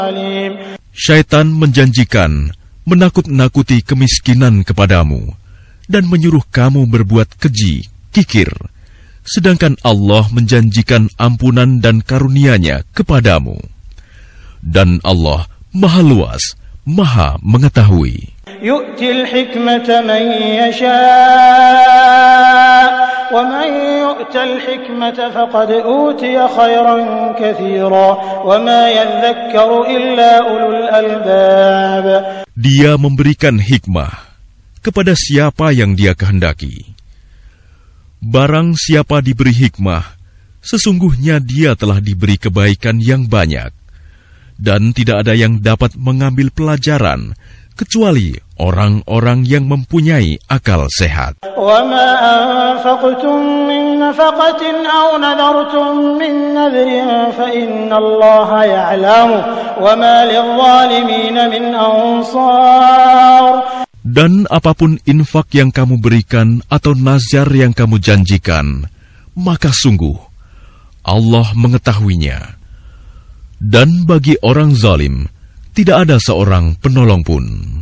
Syaitan menjanjikan menakut-nakuti kemiskinan kepadamu dan menyuruh kamu berbuat keji, kikir, sedangkan Allah menjanjikan ampunan dan karunia-Nya kepadamu. Dan Allah Maha Luas, Maha Mengetahui. Yu'til hikmata man yasha' wa man yu'tal hikmata faqad utiya khairan katsira wa ma yadhakkaru illa ulul albab. Dia memberikan hikmah kepada siapa yang Dia kehendaki. Barang siapa diberi hikmah, sesungguhnya dia telah diberi kebaikan yang banyak, dan tidak ada yang dapat mengambil pelajaran kecuali orang-orang yang mempunyai akal sehat. وَمَا أَنفَقْتُم مِّن نَّفَقَةٍ أَوْ نَذَرْتُم مِّن نَّذْرٍ فَإِنَّ اللَّهَ يَعْلَمُهُ وَمَا لِلظَّالِمِينَ مِنْ أَنصَارٍ. Dan apapun infak yang kamu berikan atau nazar yang kamu janjikan, maka sungguh Allah mengetahuinya. Dan bagi orang zalim, tidak ada seorang penolong pun.